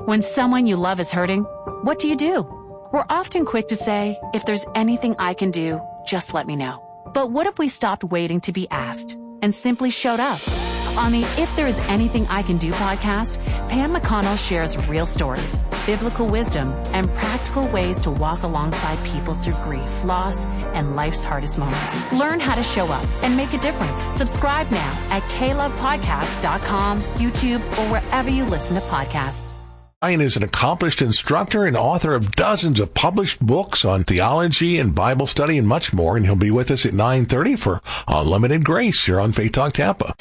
When someone you love is hurting, what do? We're often quick to say, if there's anything I can do, just let me know. But what if we stopped waiting to be asked and simply showed up? On the If There Is Anything I Can Do podcast, Pam McConnell shares real stories, biblical wisdom, and practical ways to walk alongside people through grief, loss, and life's hardest moments. Learn how to show up and make a difference. Subscribe now at KLovePodcasts.com, YouTube, or wherever you listen to podcasts. Ryan is an accomplished instructor and author of dozens of published books on theology and Bible study and much more, and he'll be with us at 9:30 for Unlimited Grace here on Faith Talk Tampa.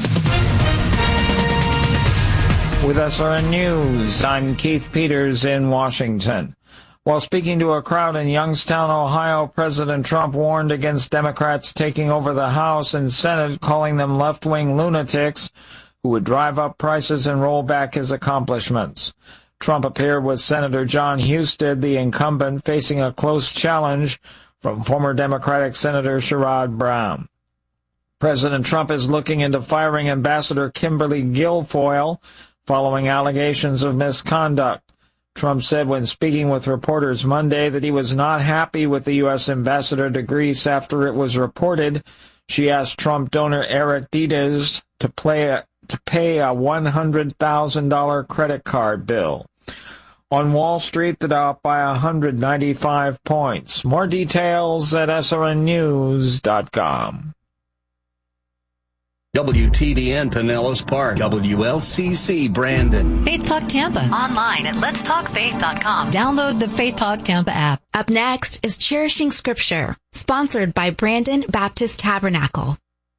With SRN News, I'm Keith Peters in Washington. While speaking to a crowd in Youngstown, Ohio, President Trump warned against Democrats taking over the House and Senate, calling them left-wing lunatics who would drive up prices and roll back his accomplishments. Trump appeared with Senator John Husted, the incumbent, facing a close challenge from former Democratic Senator Sherrod Brown. President Trump is looking into firing Ambassador Kimberly Guilfoyle following allegations of misconduct. Trump said when speaking with reporters Monday that he was not happy with the U.S. ambassador to Greece after it was reported she asked Trump donor Eric Dides to pay a $100,000 credit card bill. On Wall Street, the Dow up by 195 points. More details at srnnews.com. WTBN Pinellas Park, WLCC Brandon. Faith Talk Tampa. Online at letstalkfaith.com. Download the Faith Talk Tampa app. Up next is Cherishing Scripture, sponsored by Brandon Baptist Tabernacle.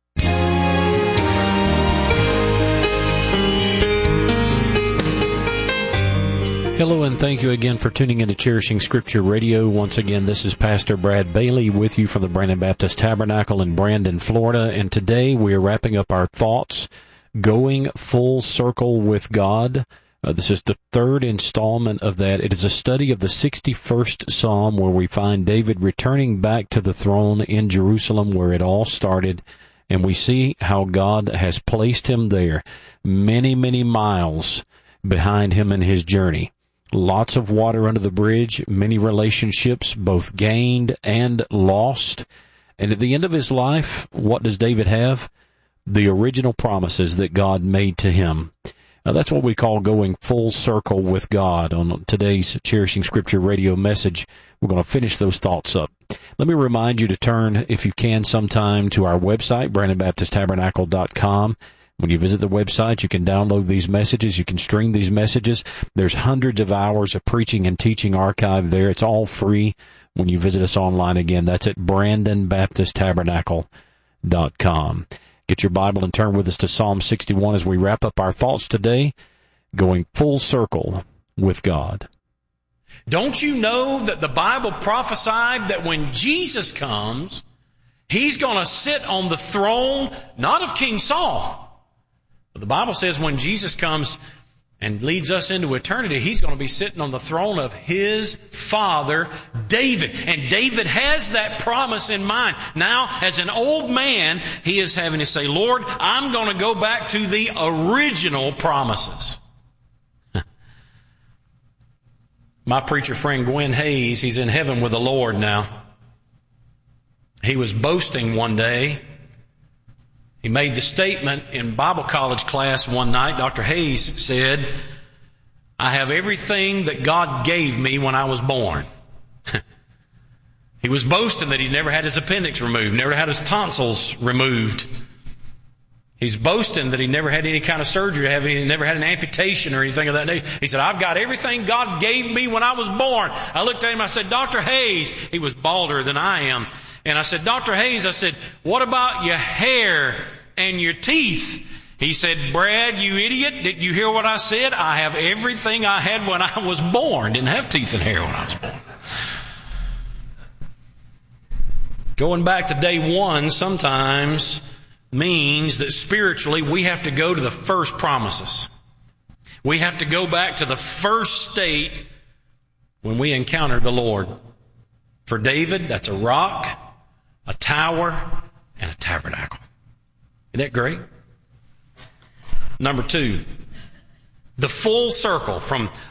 Hello, and thank you again for tuning in to Cherishing Scripture Radio. Once again, this is Pastor Brad Bailey with you from the Brandon Baptist Tabernacle in Brandon, Florida. And today we are wrapping up our thoughts, Going Full Circle with God. This is the third installment of that. It is a study of the 61st Psalm where we find David returning back to the throne in Jerusalem where it all started. And we see how God has placed him there, many, many miles behind him in his journey. Lots of water under the bridge, many relationships, both gained and lost. And at the end of his life, what does David have? The original promises that God made to him. Now, that's what we call going full circle with God. On today's Cherishing Scripture radio message, we're going to finish those thoughts up. Let me remind you to turn, if you can sometime, to our website, BrandonBaptistTabernacle.com. When you visit the website, you can download these messages. You can stream these messages. There's hundreds of hours of preaching and teaching archived there. It's all free when you visit us online again. That's at BrandonBaptistTabernacle.com. Get your Bible and turn with us to Psalm 61 as we wrap up our thoughts today, going full circle with God. Don't you know that the Bible prophesied that when Jesus comes, he's going to sit on the throne, not of King Saul, but the Bible says when Jesus comes and leads us into eternity, he's going to be sitting on the throne of his father, David. And David has that promise in mind. Now, as an old man, he is having to say, Lord, I'm going to go back to the original promises. My preacher friend Gwen Hayes, he's in heaven with the Lord now. He was boasting one day. He made the statement in Bible college class one night. Dr. Hayes said, I have everything that God gave me when I was born. He was boasting that he never had his appendix removed, never had his tonsils removed. He's boasting that he never had any kind of surgery, he never had an amputation or anything of that nature. He said, I've got everything God gave me when I was born. I looked at him, I said, Dr. Hayes, he was balder than I am. And I said, Dr. Hayes, I said, what about your hair and your teeth? He said, Brad, you idiot, did you hear what I said? I have everything I had when I was born. Didn't have teeth and hair when I was born. Going back to day one sometimes means that spiritually we have to go to the first promises. We have to go back to the first state when we encounter the Lord. For David, that's a rock, a tower, and a tabernacle. Isn't that great? Number two, the full circle from